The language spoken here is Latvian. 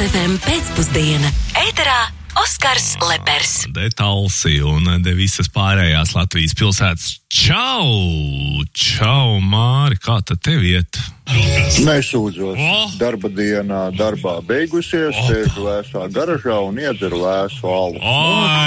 FM pēcpusdiena. Ēterā Oskars Lepers. Detalsi un visas pārējās Latvijas pilsētas. Čau! Čau, Māri, kā tad tev iet? Nesūdzos. Darba dienā darbā beigusies, sēžu lēsā garažā un iedzeru lēsu alu.